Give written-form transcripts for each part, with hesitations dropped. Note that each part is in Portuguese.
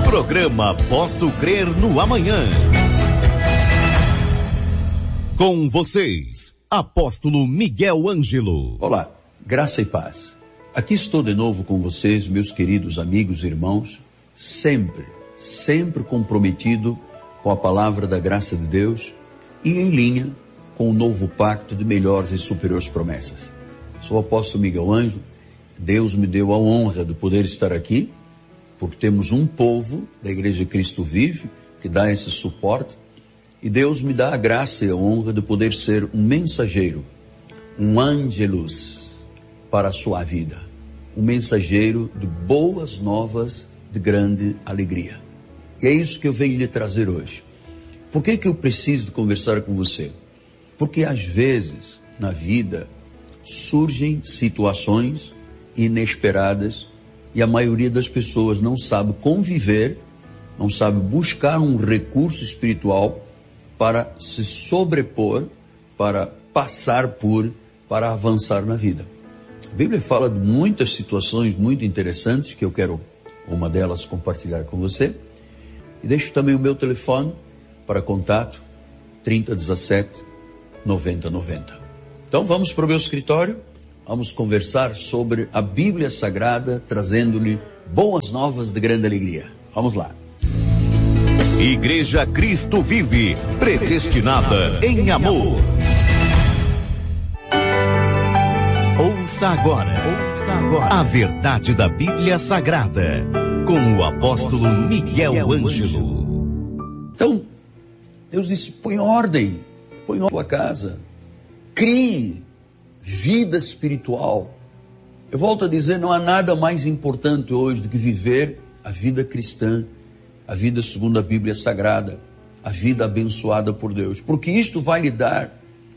Programa Posso Crer no Amanhã. Com vocês, Apóstolo Miguel Ângelo. Olá, graça e paz. Aqui estou de novo com vocês, meus queridos amigos e irmãos, sempre comprometido com a palavra da graça de Deus e em linha com o novo pacto de melhores e superiores promessas. Sou o apóstolo Miguel Ângelo. Deus me deu a honra de poder estar aqui, porque temos um povo da Igreja Cristo Vive que dá esse suporte, e Deus me dá a graça e a honra de poder ser um mensageiro, um ângelus para a sua vida, um mensageiro de boas novas de grande alegria. E é isso que eu venho lhe trazer hoje. Por que eu preciso conversar com você? Porque às vezes na vida surgem situações inesperadas e a maioria das pessoas não sabe conviver, não sabe buscar um recurso espiritual para se sobrepor, para passar por, para avançar na vida. A Bíblia fala de muitas situações muito interessantes que eu quero, uma delas, compartilhar com você. E deixo também o meu telefone para contato, 3017 9090. Então vamos para o meu escritório, vamos conversar sobre a Bíblia Sagrada, trazendo-lhe boas novas de grande alegria. Vamos lá. Igreja Cristo Vive, predestinada em amor. Ouça agora a verdade da Bíblia Sagrada, com o apóstolo Miguel Ângelo. Então, Deus disse, põe ordem na tua casa, crie vida espiritual. Eu volto a dizer, não há nada mais importante hoje do que viver a vida cristã, a vida segundo a Bíblia Sagrada, a vida abençoada por Deus, porque isto vai lhe dar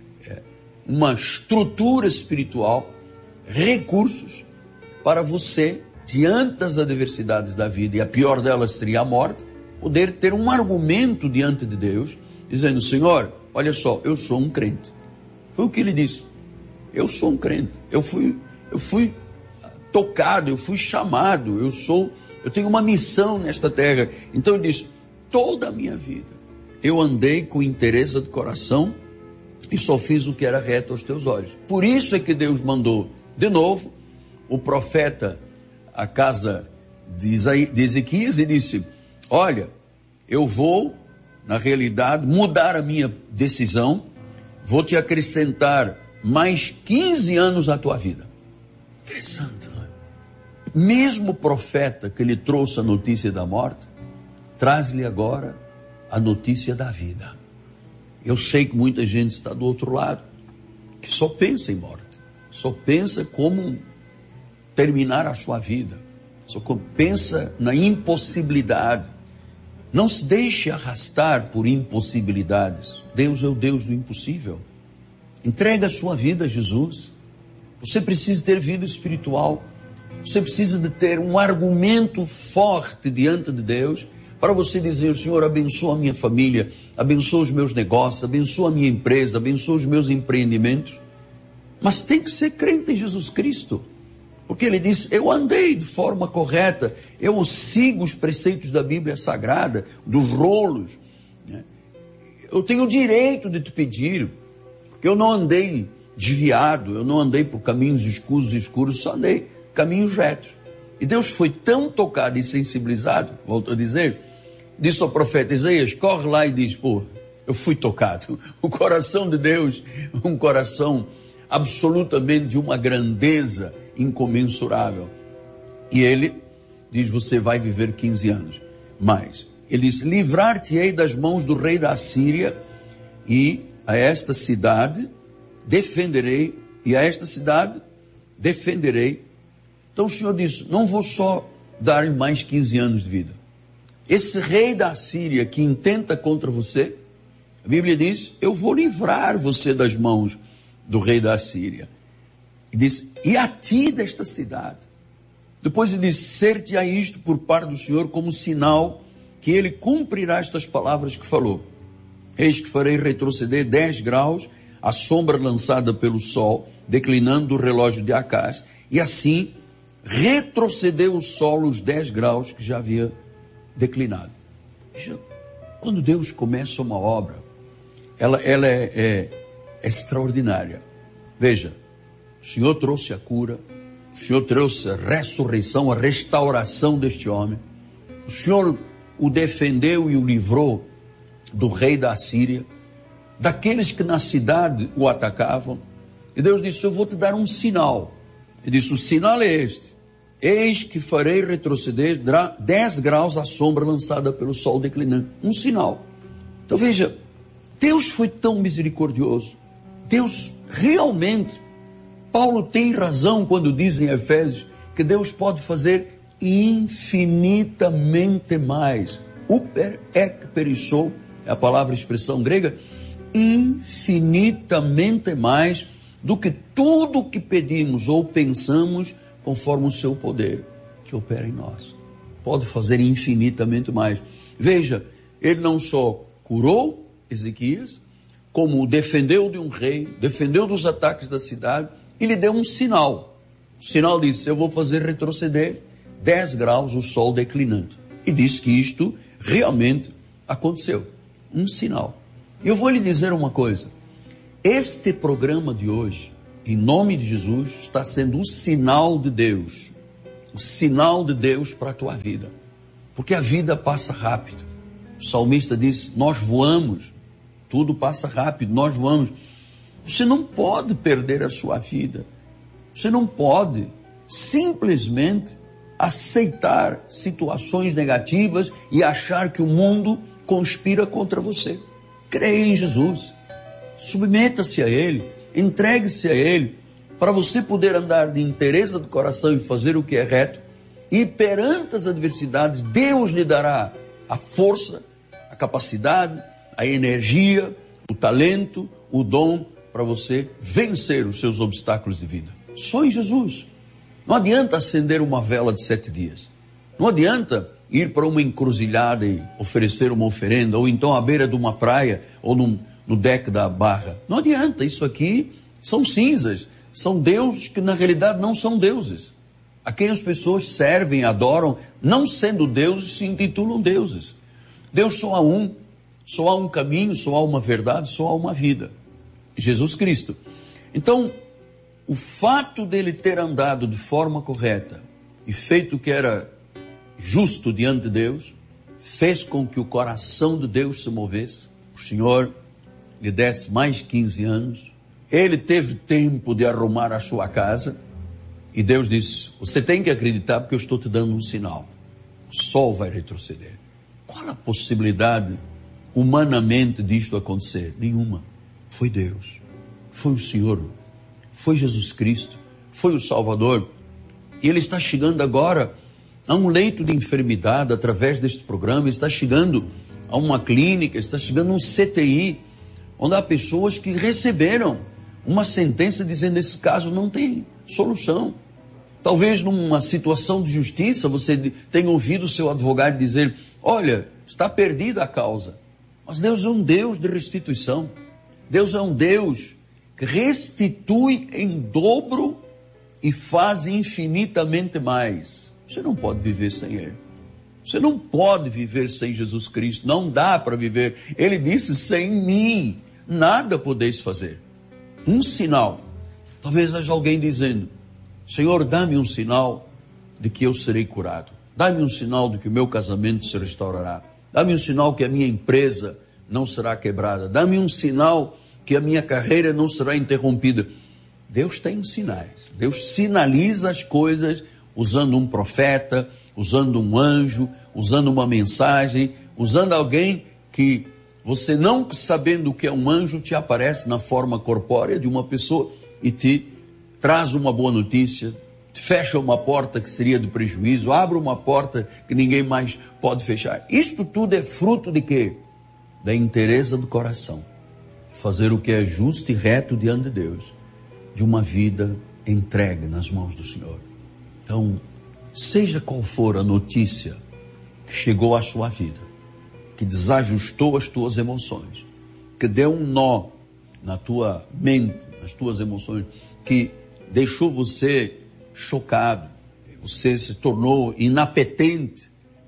uma estrutura espiritual, recursos para você, diante das adversidades da vida, e a pior delas seria a morte, poder ter um argumento diante de Deus, dizendo, Senhor, olha só, eu sou um crente. Foi o que ele disse. Eu sou um crente. Eu fui tocado, eu fui chamado, eu tenho uma missão nesta terra. Então ele diz, toda a minha vida eu andei com interesse de coração e só fiz o que era reto aos teus olhos. Por isso é que Deus mandou de novo o profeta à casa de Ezequias e disse, olha, eu vou, na realidade, mudar a minha decisão, vou te acrescentar mais 15 anos à tua vida. Interessante, não é? Mesmo o profeta que lhe trouxe a notícia da morte, traz-lhe agora a notícia da vida. Eu sei que muita gente está do outro lado, que só pensa em morte, só pensa como terminar a sua vida, só pensa na impossibilidade. Não se deixe arrastar por impossibilidades. Deus é o Deus do impossível. Entrega a sua vida a Jesus. Você precisa ter vida espiritual. Você precisa de ter um argumento forte diante de Deus para você dizer, Senhor, abençoa a minha família, abençoa os meus negócios, abençoa a minha empresa, abençoa os meus empreendimentos. Mas tem que ser crente em Jesus Cristo. Porque ele diz, eu andei de forma correta, eu sigo os preceitos da Bíblia Sagrada, dos rolos. Eu tenho o direito de te pedir, porque eu não andei desviado, eu não andei por caminhos escuros, só andei caminhos retos. E Deus foi tão tocado e sensibilizado, volto a dizer, disse ao profeta Isaías, corre lá e diz, eu fui tocado. O coração de Deus, um coração absolutamente de uma grandeza incomensurável. E ele diz, você vai viver 15 anos. Mas, ele diz, livrar-te-ei das mãos do rei da Assíria, e a esta cidade defenderei, Então o Senhor disse, não vou só dar mais 15 anos de vida. Esse rei da Assíria que intenta contra você, a Bíblia diz, eu vou livrar você das mãos do rei da Assíria. E diz, e a ti desta cidade. Depois ele diz, ser-te-á isto por parte do Senhor como sinal que ele cumprirá estas palavras que falou. Eis que farei retroceder 10 graus a sombra lançada pelo sol, declinando do relógio de Acás, e assim retrocedeu o sol os 10 graus que já havia declinado. Veja, quando Deus começa uma obra, ela é extraordinária. Veja, o Senhor trouxe a cura, o Senhor trouxe a ressurreição, a restauração deste homem. O Senhor o defendeu e o livrou do rei da Assíria, daqueles que na cidade o atacavam. E Deus disse: eu vou te dar um sinal. Ele disse: o sinal é este: eis que farei retroceder 10 graus a sombra lançada pelo sol declinante. Um sinal. Então veja, Deus foi tão misericordioso. Deus realmente, Paulo tem razão quando diz em Efésios que Deus pode fazer infinitamente mais. Uper ek perissou é a palavra, expressão grega, infinitamente mais do que tudo que pedimos ou pensamos, conforme o seu poder que opera em nós. Pode fazer infinitamente mais. Veja, ele não só curou Ezequias, como o defendeu de um rei, defendeu dos ataques da cidade, e lhe deu um sinal. O sinal disse: eu vou fazer retroceder 10 graus o sol declinante. E disse que isto realmente aconteceu. Um sinal. E eu vou lhe dizer uma coisa: este programa de hoje, em nome de Jesus, está sendo o sinal de Deus. O sinal de Deus para a tua vida. Porque a vida passa rápido. O salmista disse: nós voamos. Tudo passa rápido, nós voamos. Você não pode perder a sua vida. Você não pode simplesmente aceitar situações negativas e achar que o mundo conspira contra você. Creia em Jesus. Submeta-se a Ele. Entregue-se a Ele. Para você poder andar de inteireza do coração e fazer o que é reto. E perante as adversidades, Deus lhe dará a força, a capacidade, a energia, o talento, o dom para você vencer os seus obstáculos de vida. Só em Jesus. Não adianta acender uma vela de 7 dias. Não adianta ir para uma encruzilhada e oferecer uma oferenda, ou então à beira de uma praia, ou no deck da barra. Não adianta. Isso aqui são cinzas. São deuses que na realidade não são deuses. A quem as pessoas servem, adoram, não sendo deuses, se intitulam deuses. Deus só há um. Só há um caminho, só há uma verdade, só há uma vida. Jesus Cristo. Então, o fato dele ter andado de forma correta e feito o que era justo diante de Deus, fez com que o coração de Deus se movesse. O Senhor lhe desse mais 15 anos. Ele teve tempo de arrumar a sua casa. E Deus disse: você tem que acreditar, porque eu estou te dando um sinal. O sol vai retroceder. Qual a possibilidade humanamente disto acontecer? Nenhuma. Foi Deus, foi o Senhor, foi Jesus Cristo, foi o Salvador. E Ele está chegando agora a um leito de enfermidade através deste programa. Ele está chegando a uma clínica, está chegando a um CTI, onde há pessoas que receberam uma sentença dizendo: esse caso não tem solução. Talvez numa situação de justiça você tenha ouvido o seu advogado dizer: olha, está perdida a causa. Mas Deus é um Deus de restituição. Deus é um Deus que restitui em dobro e faz infinitamente mais. Você não pode viver sem Ele. Você não pode viver sem Jesus Cristo. Não dá para viver. Ele disse: sem mim nada podeis fazer. Um sinal. Talvez haja alguém dizendo: Senhor, dá-me um sinal de que eu serei curado. Dá-me um sinal de que o meu casamento se restaurará. Dá-me um sinal que a minha empresa não será quebrada. Dá-me um sinal que a minha carreira não será interrompida. Deus tem sinais. Deus sinaliza as coisas usando um profeta, usando um anjo, usando uma mensagem, usando alguém que você, não sabendo o que é um anjo, te aparece na forma corpórea de uma pessoa e te traz uma boa notícia, fecha uma porta que seria de prejuízo, abre uma porta que ninguém mais pode fechar. Isto tudo é fruto de quê? Da inteireza do coração. Fazer o que é justo e reto diante de Deus. De uma vida entregue nas mãos do Senhor. Então, seja qual for a notícia que chegou à sua vida, que desajustou as tuas emoções, que deu um nó na tua mente, nas tuas emoções, que deixou você chocado, você se tornou inapetente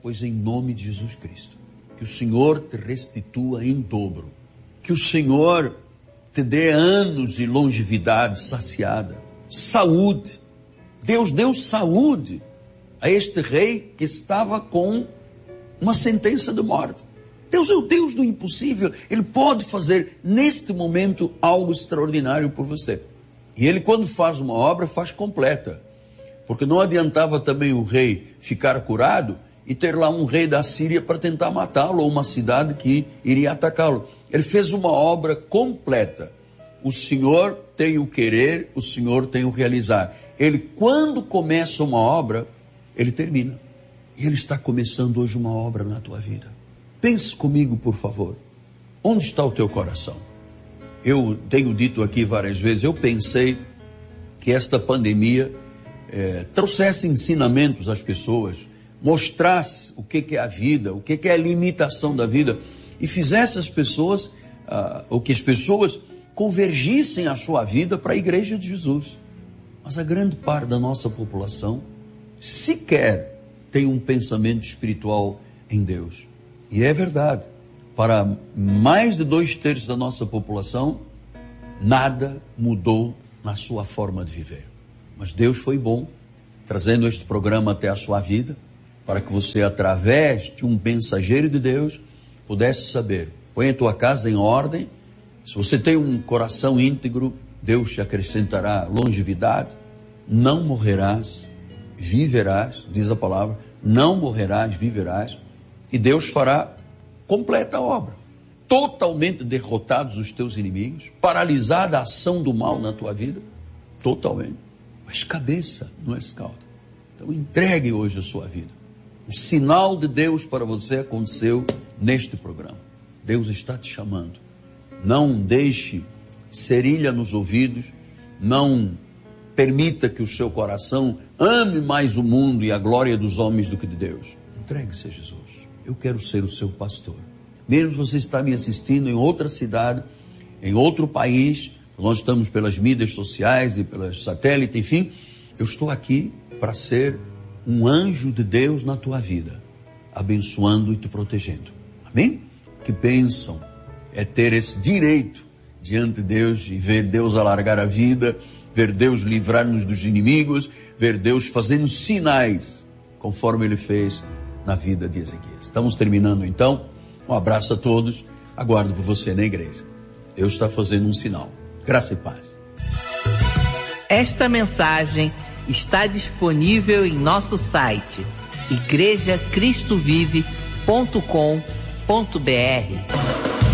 Pois em nome de Jesus Cristo, que o Senhor te restitua em dobro, que o Senhor te dê anos de longevidade saciada, saúde. Deus deu saúde a este rei que estava com uma sentença de morte. Deus é o Deus do impossível. Ele pode fazer neste momento algo extraordinário por você. E ele, quando faz uma obra, faz completa. Porque não adiantava também o rei ficar curado e ter lá um rei da Síria para tentar matá-lo, ou uma cidade que iria atacá-lo. Ele fez uma obra completa. O Senhor tem o querer, o Senhor tem o realizar. Ele, quando começa uma obra, ele termina. E ele está começando hoje uma obra na tua vida. Pense comigo, por favor. Onde está o teu coração? Eu tenho dito aqui várias vezes, eu pensei que esta pandemia trouxesse ensinamentos às pessoas, mostrasse o que é a vida, o que é a limitação da vida, e fizesse as pessoas, ou que as pessoas convergissem a sua vida para a Igreja de Jesus. Mas a grande parte da nossa população sequer tem um pensamento espiritual em Deus. E é verdade, para mais de 2/3 da nossa população, nada mudou na sua forma de viver. Mas Deus foi bom, trazendo este programa até a sua vida, para que você, através de um mensageiro de Deus, pudesse saber. Põe a tua casa em ordem. Se você tem um coração íntegro, Deus te acrescentará longevidade. Não morrerás, viverás, diz a palavra. Não morrerás, viverás. E Deus fará completa a obra. Totalmente derrotados os teus inimigos, paralisada a ação do mal na tua vida, totalmente. Mas cabeça, não é cauda. Então entregue hoje a sua vida. O sinal de Deus para você aconteceu neste programa. Deus está te chamando. Não deixe cerilha nos ouvidos, não permita que o seu coração ame mais o mundo e a glória dos homens do que de Deus. Entregue-se a Jesus. Eu quero ser o seu pastor. Mesmo você está me assistindo em outra cidade, em outro país, nós estamos pelas mídias sociais e pelas satélites, enfim, eu estou aqui para ser um anjo de Deus na tua vida, abençoando e te protegendo. Amém? Que bênção é ter esse direito diante de Deus e ver Deus alargar a vida, ver Deus livrar-nos dos inimigos, ver Deus fazendo sinais, conforme Ele fez na vida de Ezequias. Estamos terminando então. Um abraço a todos. Aguardo por você na igreja. Deus está fazendo um sinal. Graça e paz. Esta mensagem está disponível em nosso site igrejacristovive.com.br.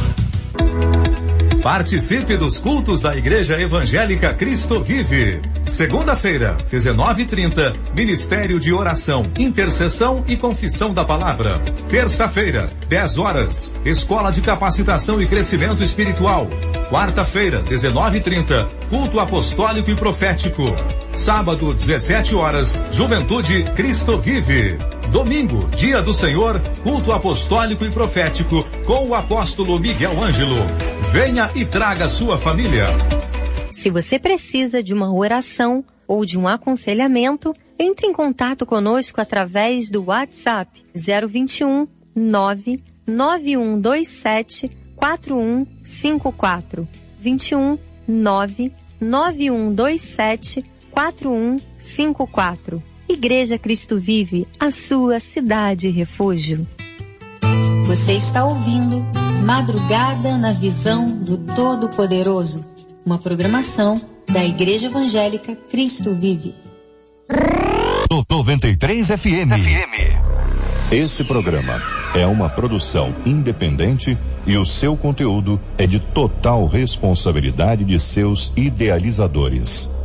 Participe dos cultos da Igreja Evangélica Cristo Vive. Segunda-feira, 19h30, Ministério de Oração, Intercessão e Confissão da Palavra. Terça-feira, 10 horas, Escola de Capacitação e Crescimento Espiritual. Quarta-feira, 19h30, Culto Apostólico e Profético. Sábado, 17 horas, Juventude Cristo Vive. Domingo, Dia do Senhor, Culto Apostólico e Profético, com o apóstolo Miguel Ângelo. Venha e traga sua família. Se você precisa de uma oração ou de um aconselhamento, entre em contato conosco através do WhatsApp 021 99127 4154. 21 99127 4154. Igreja Cristo Vive, a sua cidade refúgio. Você está ouvindo Madrugada na Visão do Todo-Poderoso, uma programação da Igreja Evangélica Cristo Vive. 93 FM. Esse programa é uma produção independente e o seu conteúdo é de total responsabilidade de seus idealizadores.